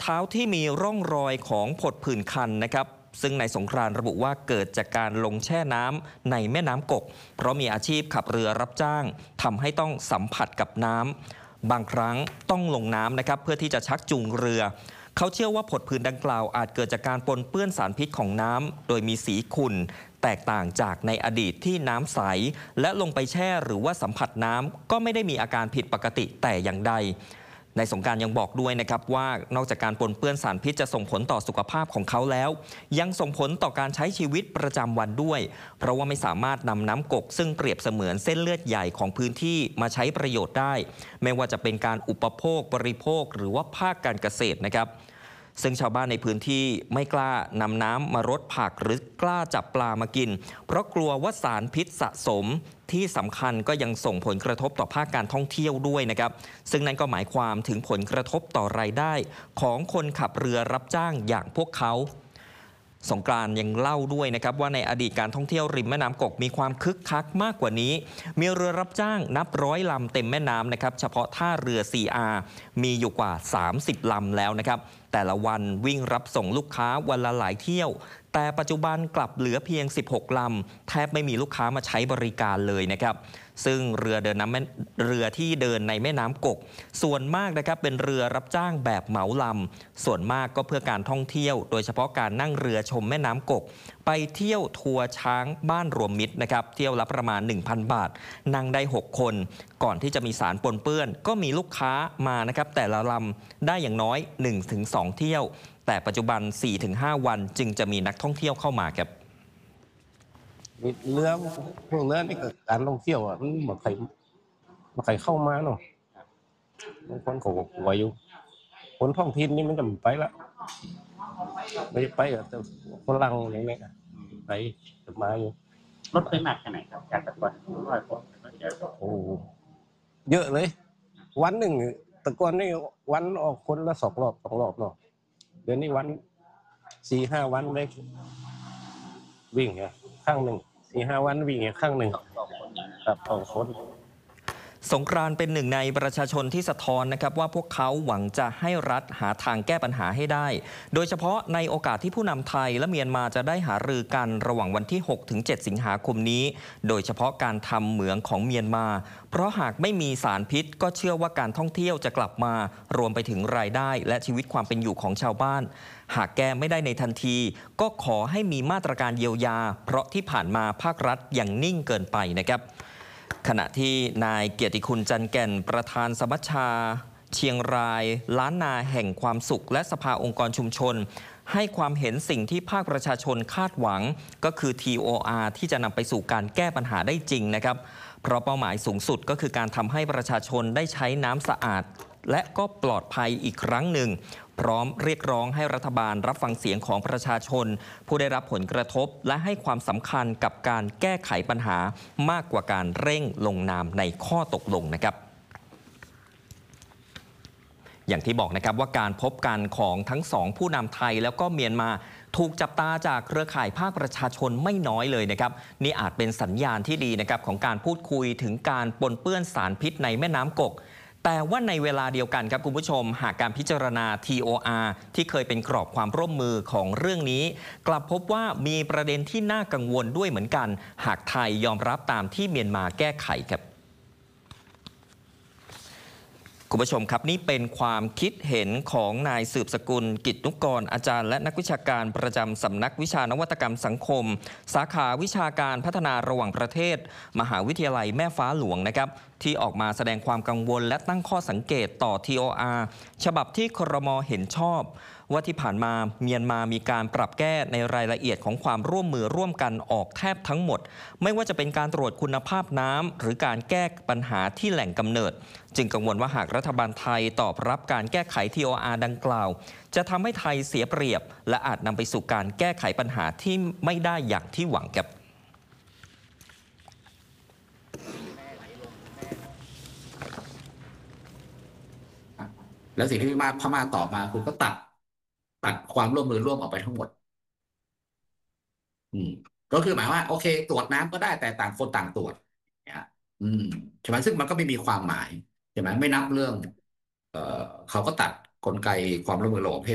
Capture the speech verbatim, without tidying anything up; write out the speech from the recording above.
ท้าที่มีร่องรอยของผดผื่นคันนะครับซึ่งนายสงกรานต์ระบุว่าเกิดจากการลงแช่น้ำในแม่น้ำกกเพราะมีอาชีพขับเรือรับจ้างทำให้ต้องสัมผัสกับน้ำบางครั้งต้องลงน้ำนะครับเพื่อที่จะชักจูงเรือเขาเชื่อว่าผดผื่นดังกล่าวอาจเกิดจากการปนเปื้อนสารพิษของน้ำโดยมีสีขุ่นแตกต่างจากในอดีตที่น้ำใสและลงไปแช่หรือว่าสัมผัสน้ำก็ไม่ได้มีอาการผิดปกติแต่อย่างใดนายสงกรานต์ยังบอกด้วยนะครับว่านอกจากการปนเปื้อนสารพิษจะส่งผลต่อสุขภาพของเขาแล้วยังส่งผลต่อการใช้ชีวิตประจำวันด้วยเพราะว่าไม่สามารถนำน้ำกกซึ่งเปรียบเสมือนเส้นเลือดใหญ่ของพื้นที่มาใช้ประโยชน์ได้ไม่ว่าจะเป็นการอุปโภคบริโภคหรือว่าภาคการเกษตรนะครับซึ่งชาวบ้านในพื้นที่ไม่กล้านำน้ำมารดผักหรือกล้าจับปลามากินเพราะกลัวว่าสารพิษสะสมที่สำคัญก็ยังส่งผลกระทบต่อภาคการท่องเที่ยวด้วยนะครับซึ่งนั่นก็หมายความถึงผลกระทบต่อรายได้ของคนขับเรือรับจ้างอย่างพวกเขาสงกรานต์ยังเล่าด้วยนะครับว่าในอดีตการท่องเที่ยวริมแม่น้ำกกมีความคึกคักมากกว่านี้มีเรือรับจ้างนับร้อยลำเต็มแม่น้ำนะครับเฉพาะท่าเรือ ซี อาร์ มีอยู่กว่าสามสิบลำแล้วนะครับแต่ละวันวิ่งรับส่งลูกค้าวันละหลายเที่ยวแต่ปัจจุบันกลับเหลือเพียงสิบหกลำแทบไม่มีลูกค้ามาใช้บริการเลยนะครับซึ่งเรือเดินน้ำเรือที่เดินในแม่น้ำกกส่วนมากนะครับเป็นเรือรับจ้างแบบเหมาลำส่วนมากก็เพื่อการท่องเที่ยวโดยเฉพาะการนั่งเรือชมแม่น้ำกกไปเที่ยวทัวร์ช้างบ้านรวมมิตรนะครับเที่ยวละประมาณ หนึ่งพัน บาทนั่งได้หกคนก่อนที่จะมีสารปนเปื้อนก็มีลูกค้ามานะครับแต่ละลำได้อย่างน้อย หนึ่งถึงสอง เที่ยวแต่ปัจจุบัน สี่ถึงห้า วันจึงจะมีนักท่องเที่ยวเข้ามาครับเรือพวกเรือนี่ก็การท่องเที่ยวอ่ะมันบ่ใครบ่ใครเข้ามาเนาะบางคนก็กลัวอยู่คนท้องถิ่นนี่มันจะไปละไม่ไปอ่ะแต่ฝรั่งอย่างเงี้ยไปจะมาอยู่รถเคยหนักแค่ไหนครับจากแต่ก่อนร้อยคนโอ้เยอะเลยวันหนึ่งแต่ก่อนนี่วันออกคนละสองรอบสองรอบเนาะเดี๋ยวนี้วันสี่ห้าวันเลยวิ่งอ่ะข้างหนึ่งสี่ห้าวันวิ่งอ่ะข้างหนึ่งครับสองคนสงกรานต์เป็นหนึ่งในประชาชนที่สะท้อนนะครับว่าพวกเขาหวังจะให้รัฐหาทางแก้ปัญหาให้ได้โดยเฉพาะในโอกาสที่ผู้นำไทยและเมียนมาจะได้หารือกันระหว่างวันที่ หกถึงเจ็ด สิงหาคมนี้โดยเฉพาะการทำเหมืองของเมียนมาเพราะหากไม่มีสารพิษก็เชื่อว่าการท่องเที่ยวจะกลับมารวมไปถึงรายได้และชีวิตความเป็นอยู่ของชาวบ้านหากแก้ไม่ได้ในทันทีก็ขอให้มีมาตรการเยียวยาเพราะที่ผ่านมาภาครัฐยังนิ่งเกินไปนะครับขณะที่นายเกียรติคุณจันแก่นประธานสมัชชาเชียงรายล้านนาแห่งความสุขและสภาองค์กรชุมชนให้ความเห็นสิ่งที่ภาคประชาชนคาดหวังก็คือ ที โอ อาร์ ที่จะนำไปสู่การแก้ปัญหาได้จริงนะครับเพราะเป้าหมายสูงสุดก็คือการทำให้ประชาชนได้ใช้น้ำสะอาดและก็ปลอดภัยอีกครั้งหนึ่งพร้อมเรียกร้องให้รัฐบาลรับฟังเสียงของประชาชนผู้ได้รับผลกระทบและให้ความสำคัญกับการแก้ไขปัญหามากกว่าการเร่งลงนามในข้อตกลงนะครับอย่างที่บอกนะครับว่าการพบกันของทั้งสองผู้นำไทยแล้วก็เมียนมาถูกจับตาจากเครือข่ายภาคประชาชนไม่น้อยเลยนะครับนี่อาจเป็นสัญญาณที่ดีนะครับของการพูดคุยถึงการปนเปื้อนสารพิษในแม่น้ำกกแต่ว่าในเวลาเดียวกันครับคุณผู้ชมหากการพิจารณา ที โอ อาร์ ที่เคยเป็นกรอบความร่วมมือของเรื่องนี้กลับพบว่ามีประเด็นที่น่ากังวลด้วยเหมือนกันหากไทยยอมรับตามที่เมียนมาแก้ไขครับคุณผู้ชมครับนี่เป็นความคิดเห็นของนายสืบสกุลกิจนุกรอาจารย์และนักวิชาการประจำสำนักวิชานวัตกรรมสังคมสาขาวิชาการพัฒนาระหว่างประเทศมหาวิทยาลัยแม่ฟ้าหลวงนะครับที่ออกมาแสดงความกังวลและตั้งข้อสังเกตต่อ ที โอ อาร์ ฉบับที่ครม.เห็นชอบว่าที่ผ่านมาเมียนมามีการปรับแก้ในรายละเอียดของความร่วมมือร่วมกันออกแทบทั้งหมดไม่ว่าจะเป็นการตรวจคุณภาพน้ำหรือการแก้ปัญหาที่แหล่งกำเนิดจึงกังวลว่าหากรัฐบาลไทยตอบรับการแก้ไข ที โอ อาร์ ดังกล่าวจะทำให้ไทยเสียเปรียบและอาจนำไปสู่การแก้ไขปัญหาที่ไม่ได้อย่างที่หวังครับแล้วสิ่งที่มาพม่าตอบมาคุณก็ตัดตัดความร่วมมือร่วมออกไปทั้งหมดอืมก็คือหมายว่าโอเคตรวจน้ำก็ได้แต่ต่างคนต่างตรวจเนี่ยอืมใช่ไหมซึ่งมันก็ไม่มีความหมายใช่ไหมไม่นับเรื่องเอ่อเขาก็ตัดกลไกความร่วมมือระหว่างประเทศ